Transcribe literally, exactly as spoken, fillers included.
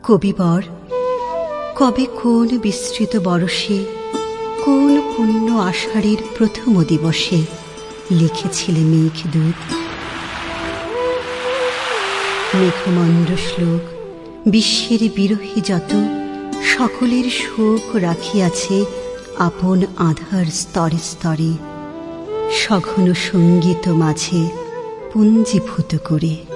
কবিবর কবে কোন বিস্তৃত বরষে, কোন পুণ্য আষাঢ়ের প্রথম দিবসে লিখেছিলে মেঘদূত। মেঘমন্দ্র শ্লোক বিশ্বের বিরোহী যত, সকলের শোক রাখিয়াছে আপন আধার স্তরে স্তরে, সঘন সঙ্গীত মাঝে পুঞ্জীভূত করে।